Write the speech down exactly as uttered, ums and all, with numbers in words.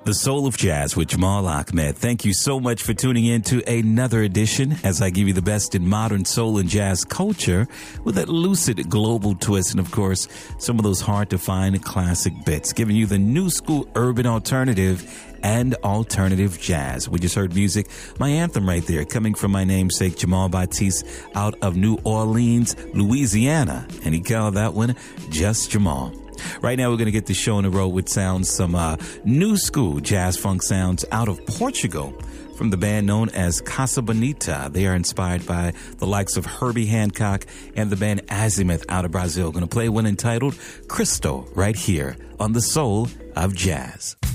The Soul of Jazz with Jamal Ahmed. Thank you so much for tuning in to another edition as I give you the best in modern soul and jazz culture with that lucid global twist and, of course, some of those hard-to-find classic bits, giving you the new school urban alternative and alternative jazz. We just heard music, my anthem right there, coming from my namesake Jamal Batiste out of New Orleans, Louisiana, and he called that one Just Jamal. Right now, we're going to get the show on the road with sounds, some uh, new school jazz funk sounds out of Portugal from the band known as Casa Bonita. They are inspired by the likes of Herbie Hancock and the band Azimuth out of Brazil. Going to play one entitled Cristo right here on The Soul of Jazz.